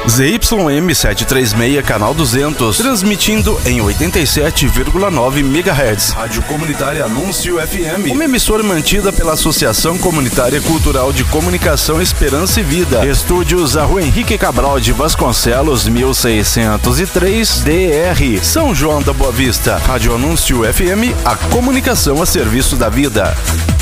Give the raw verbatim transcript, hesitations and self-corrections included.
Z Y M setecentos e trinta e seis, canal duzentos, transmitindo em oitenta e sete vírgula nove megahertz. Rádio Comunitária Anúncio F M, uma emissora mantida pela Associação Comunitária Cultural de Comunicação Esperança e Vida. Estúdios a Rua Henrique Cabral de Vasconcelos, mil seiscentos e três, D R, São João da Boa Vista. Rádio Anúncio F M, a comunicação a serviço da vida.